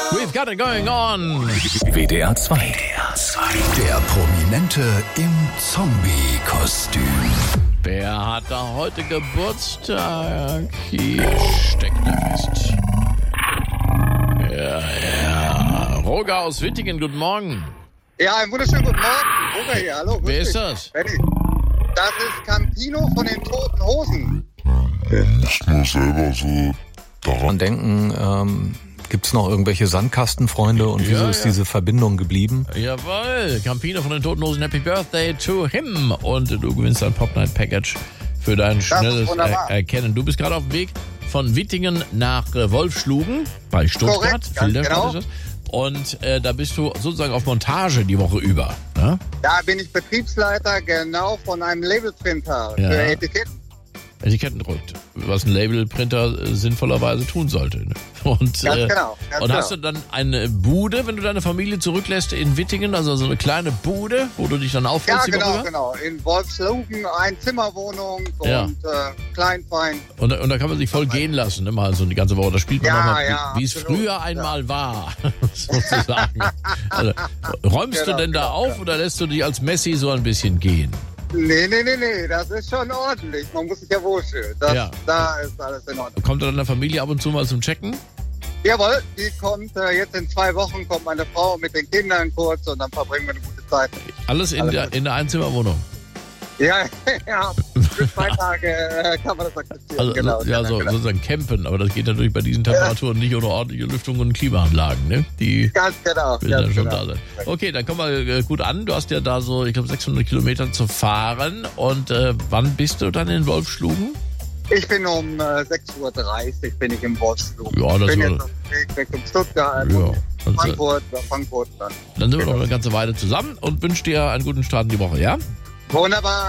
We've got it going on. WDR 2. Der Prominente im Zombie-Kostüm. Wer hat da heute Geburtstag? Hier steckt er fest. Ja. Roger aus Wittingen, guten Morgen. Ja, einen wunderschönen guten Morgen. Roger hier, hallo. Wer ist das? Das ist Campino von den Toten Hosen. Nicht nur selber so daran Denken, gibt's noch irgendwelche Sandkastenfreunde und wieso ist diese Verbindung geblieben? Jawohl, Campino von den Toten Hosen, Happy Birthday to him. Und du gewinnst ein Pop Night Package für dein schnelles Erkennen. Du bist gerade auf dem Weg von Wittingen nach Wolfschlugen bei Stuttgart. Korrekt, genau. Ist das. Und da bist du sozusagen auf Montage die Woche über. Ne? Da bin ich Betriebsleiter genau von einem Labelprinter Ja. für Etiketten. Etiketten drückt, was ein Labelprinter sinnvollerweise tun sollte. Ne? Und, Ganz genau. Und hast du dann eine Bude, wenn du deine Familie zurücklässt in Wittingen, also so eine kleine Bude, wo du dich dann Ja, aufhältst die Woche über? genau. In Wolfslugen, Einzimmerwohnung Ja. und klein, fein. Und da kann man sich voll gehen lassen, ne? Mal so die ganze Woche. Da spielt man nochmal, wie es absolut. früher einmal war, sozusagen. Also, räumst du denn da auf oder lässt du dich als Messi so ein bisschen gehen? Nee, das ist schon ordentlich. Man muss sich ja wohlfühlen. Da ist alles in Ordnung. Kommt deine Familie ab und zu mal zum Checken? Jawohl, die kommt jetzt in 2 Wochen, kommt meine Frau mit den Kindern kurz und dann verbringen wir eine gute Zeit. Alles in der Einzimmerwohnung? Ja, für 2 Tage kann man das akzeptieren. Also, genau, sozusagen campen, aber das geht natürlich bei diesen Temperaturen nicht ohne ordentliche Lüftung und Klimaanlagen, ne? Die Ganz genau. will dann schon da sein. Okay, dann komm mal gut an. Du hast ja da so, ich glaube, 600 Kilometer zu fahren. Und wann bist du dann in Wolfschlugen? Ich bin um 6:30 Uhr bin ich im Wolfsflug. Ja, das ich bin war- jetzt auf dem Weg Richtung Stuttgart, Ja. Frankfurt dann. Dann sind wir noch eine ganze Weile zusammen und wünsche dir einen guten Start in die Woche, ja? Wunderbar.